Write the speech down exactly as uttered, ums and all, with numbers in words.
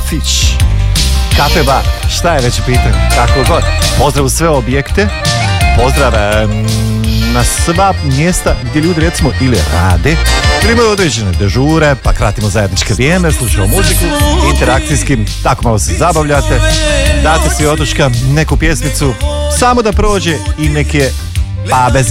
kafić, kafe bar, šta je već u pitanju, kako god. Pozdrav u sve objekte, pozdrav em, na sva mjesta gdje ljudi recimo ili rade ili imaju određene dežure, pa kratimo zajedničke vrijeme, slušamo muziku, interakcijski, tako malo se zabavljate, date si oduška neku pjesmicu, samo da prođe i neke, pa bez